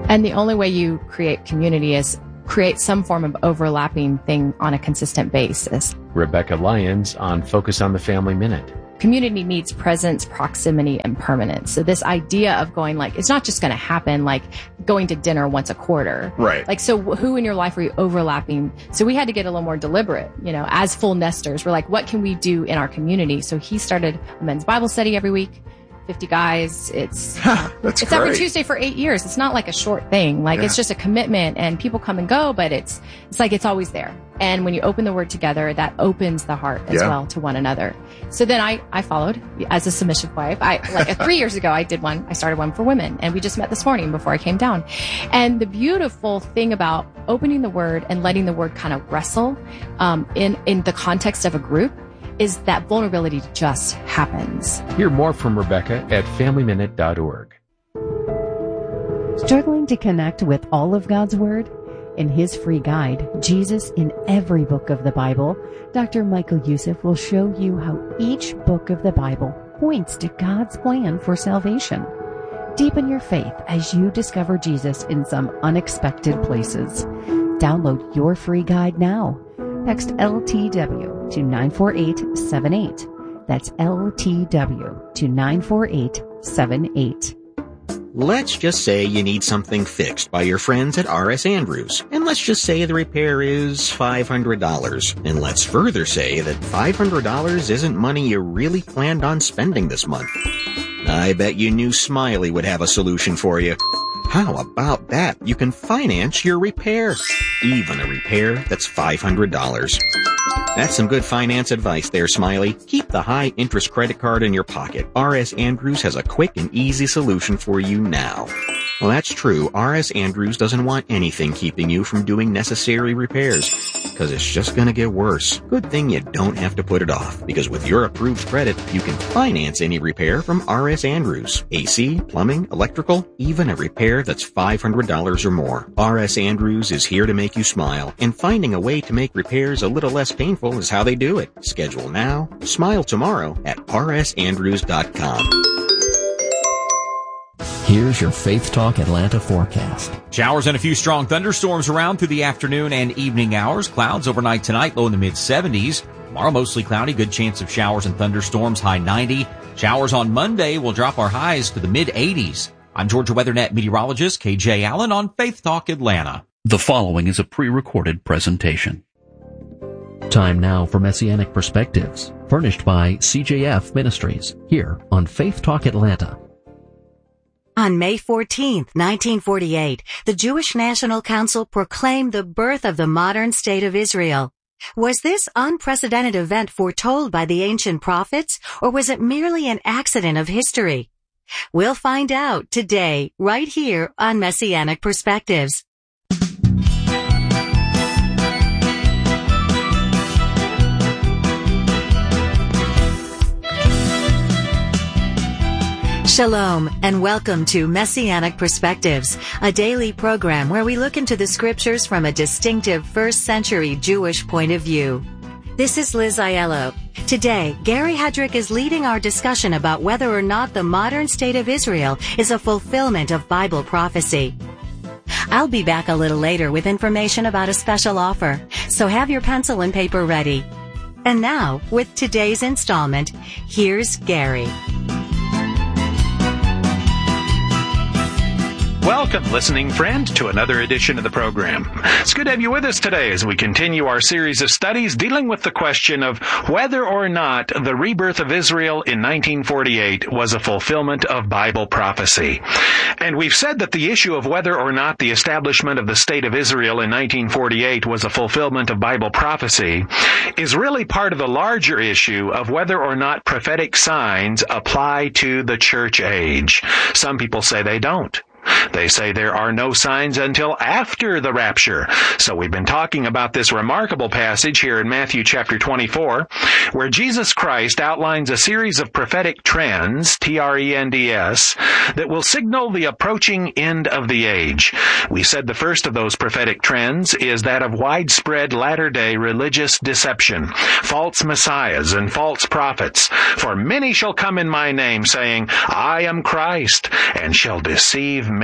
And the only way you create community is create some form of overlapping thing on a consistent basis. Rebecca Lyons on Focus on the Family Minute. Community needs presence, proximity, and permanence. So this idea of going like, it's not just going to happen like going to dinner once a quarter. Right. Like, so who in your life are you overlapping? So we had to get a little more deliberate, as full nesters. We're like, what can we do in our community? So he started a men's Bible study every week. 50 guys. It's That's every great. Tuesday for 8 years. It's not like a short thing. Like it's just a commitment and people come and go, but it's like it's always there. And when you open the word together, that opens the heart as well to one another. So then I followed as a submissive wife. 3 years ago, I did one. I started one for women and we just met this morning before I came down. And the beautiful thing about opening the word and letting the word kind of wrestle, in the context of a group is that vulnerability just happens. Hear more from Rebecca at FamilyMinute.org. Struggling to connect with all of God's Word? In his free guide, Jesus in Every Book of the Bible, Dr. Michael Youssef will show you how each book of the Bible points to God's plan for salvation. Deepen your faith as you discover Jesus in some unexpected places. Download your free guide now. Text LTW to 94878. That's LTW to 94878. Let's just say you need something fixed by your friends at R.S. Andrews. And let's just say the repair is $500. And let's further say that $500 isn't money you really planned on spending this month. I bet you knew Smiley would have a solution for you. How about that? You can finance your repair. Even a repair that's $500. That's some good finance advice there, Smiley. Keep the high-interest credit card in your pocket. R.S. Andrews has a quick and easy solution for you now. Well, that's true. R.S. Andrews doesn't want anything keeping you from doing necessary repairs, because it's just going to get worse. Good thing you don't have to put it off, because with your approved credit, you can finance any repair from R.S. Andrews. AC, plumbing, electrical, even a repair that's $500 or more. R.S. Andrews is here to make you smile, and finding a way to make repairs a little less painful is how they do it. Schedule now, smile tomorrow at rsandrews.com. Here's your Faith Talk Atlanta forecast. Showers and a few strong thunderstorms around through the afternoon and evening hours. Clouds overnight tonight, low in the mid-70s. Tomorrow, mostly cloudy, good chance of showers and thunderstorms, high 90. Showers on Monday will drop our highs to the mid-80s. I'm Georgia WeatherNet meteorologist KJ Allen on Faith Talk Atlanta. The following is a pre-recorded presentation. Time now for Messianic Perspectives, furnished by CJF Ministries, here on Faith Talk Atlanta. On May 14, 1948, the Jewish National Council proclaimed the birth of the modern state of Israel. Was this unprecedented event foretold by the ancient prophets, or was it merely an accident of history? We'll find out today, right here on Messianic Perspectives. Shalom, and welcome to Messianic Perspectives, a daily program where we look into the scriptures from a distinctive first-century Jewish point of view. This is Liz Aiello. Today, Gary Hedrick is leading our discussion about whether or not the modern state of Israel is a fulfillment of Bible prophecy. I'll be back a little later with information about a special offer, so have your pencil and paper ready. And now, with today's installment, here's Gary. Welcome, listening friend, to another edition of the program. It's good to have you with us today as we continue our series of studies dealing with the question of whether or not the rebirth of Israel in 1948 was a fulfillment of Bible prophecy. And we've said that the issue of whether or not the establishment of the State of Israel in 1948 was a fulfillment of Bible prophecy is really part of the larger issue of whether or not prophetic signs apply to the church age. Some people say they don't. They say there are no signs until after the rapture. So we've been talking about this remarkable passage here in Matthew chapter 24, where Jesus Christ outlines a series of prophetic trends, T-R-E-N-D-S, that will signal the approaching end of the age. We said the first of those prophetic trends is that of widespread latter-day religious deception, false messiahs and false prophets. For many shall come in my name, saying, I am Christ, and shall deceive many.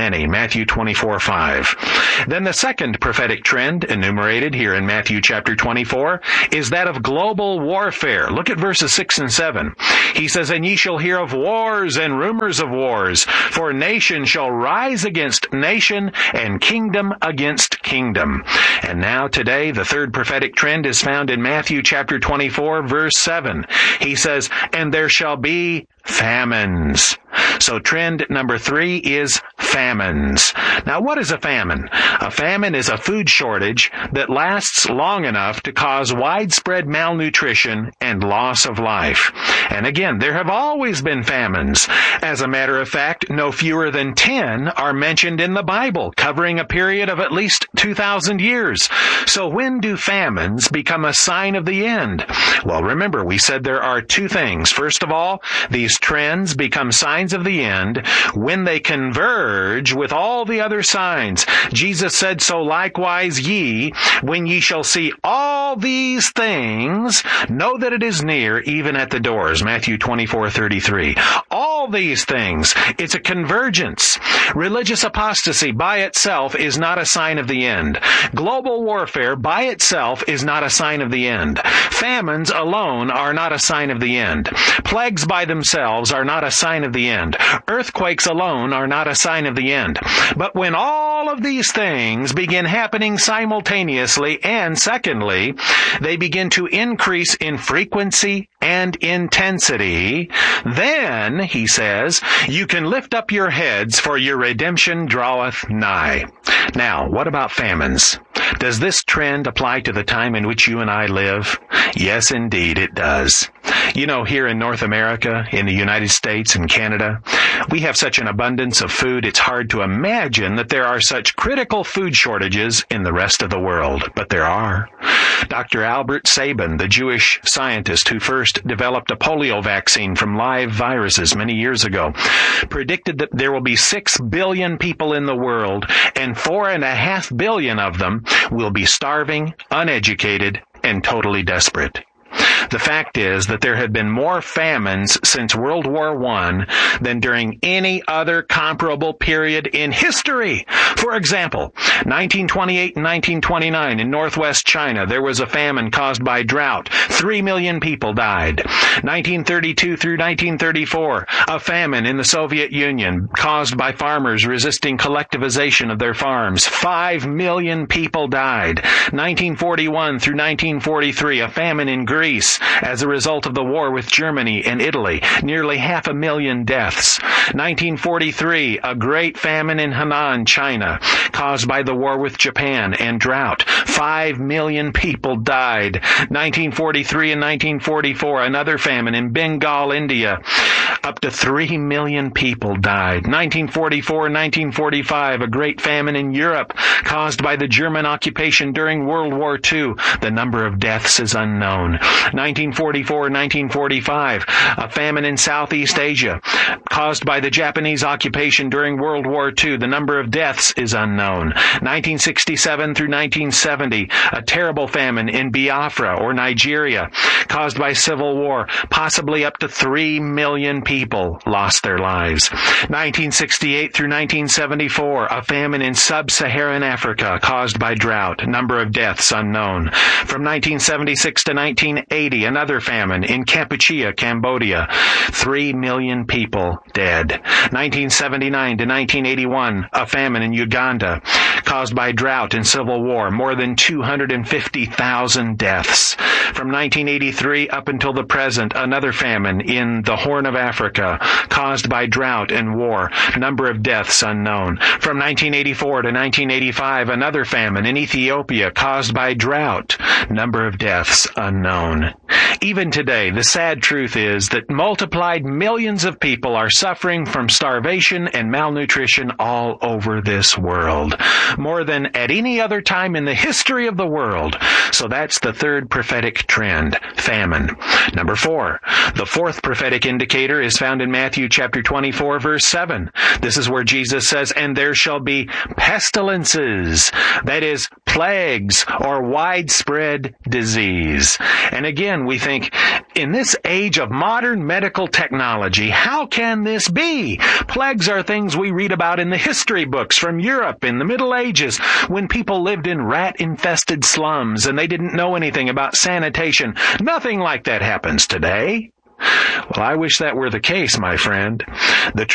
many, Matthew 24:5. Then the second prophetic trend enumerated here in Matthew chapter 24 is that of global warfare. Look at verses 6 and 7. He says, "And ye shall hear of wars and rumors of wars, for nation shall rise against nation, and kingdom against kingdom." And now today, the third prophetic trend is found in Matthew chapter 24, verse 7. He says, "And there shall be famines." So trend number 3 is famines. Now, what is a famine? A famine is a food shortage that lasts long enough to cause widespread malnutrition and loss of life. And again, there have always been famines. As a matter of fact, no fewer than 10 are mentioned in the Bible, covering a period of at least 2,000 years. So when do famines become a sign of the end? Well, remember, we said there are two things. First of all, these trends become signs of the end when they converge with all the other signs. Jesus said, "So likewise ye, when ye shall see all these things, know that it is near, even at the doors." Matthew 24:33. All these things. It's a convergence. Religious apostasy by itself is not a sign of the end. Global warfare by itself is not a sign of the end. Famines alone are not a sign of the end. Plagues by themselves are not a sign of the end. Earthquakes alone are not a sign of the end. But when all of these things begin happening simultaneously, and secondly, they begin to increase in frequency and intensity, then, he says, you can lift up your heads, for your redemption draweth nigh. Now, what about famines? Does this trend apply to the time in which you and I live? Yes, indeed, it does. You know, here in North America, in the United States and Canada, we have such an abundance of food, it's hard to imagine that there are such critical food shortages in the rest of the world. But there are. Dr. Albert Sabin, the Jewish scientist who first developed a polio vaccine from live viruses many years ago, predicted that there will be 6 billion people in the world, and 4.5 billion of them will be starving, uneducated, and totally desperate. The fact is that there have been more famines since World War I than during any other comparable period in history. For example, 1928 and 1929 in northwest China, there was a famine caused by drought. 3 million people died. 1932 through 1934, a famine in the Soviet Union caused by farmers resisting collectivization of their farms. 5 million people died. 1941 through 1943, a famine in Greece as a result of the war with Germany and Italy. Nearly 500,000 deaths. 1943, a great famine in Henan, China, caused by the war with Japan and drought. 5 million people died. 1943 and 1944, another famine in Bengal, India. Up to 3 million people died. 1944 and 1945, a great famine in Europe caused by the German occupation during World War II. The number of deaths is unknown. 1944 and 1945, a famine in Southeast Asia caused by the Japanese occupation during World War II. The number of deaths is unknown. 1967 through 1970, a terrible famine in Biafra or Nigeria caused by civil war. Possibly up to 3 million people lost their lives. 1968 through 1974, a famine in sub-Saharan Africa caused by drought. Number of deaths unknown. From 1976 to 1980, another famine in Kampuchea, Cambodia. 3 million people dead. 1979 to 1981, a famine in Uganda caused by drought and civil war. More than 250,000 deaths. From 1983 up until the present, another famine in the Horn of Africa caused by drought and war. Number of deaths unknown. From 1984 to 1985, another famine in Ethiopia caused by drought. Number of deaths unknown. Even today, the sad truth is that multiplied millions of people are suffering from starvation and malnutrition all over this world. More than at any other time in the history of the world. So that's the third prophetic trend, famine. Number 4, the fourth prophetic indicator is found in Matthew chapter 24, verse 7. This is where Jesus says, "And there shall be pestilences," that is, plagues, or widespread disease. And again, we think, in this age of modern medical technology, how can this be? Plagues are things we read about in the history books from Europe in the Middle Ages, when people lived in rat-infested slums and they didn't know anything about sanitation. Nothing like that happens today. Well, I wish that were the case, my friend. The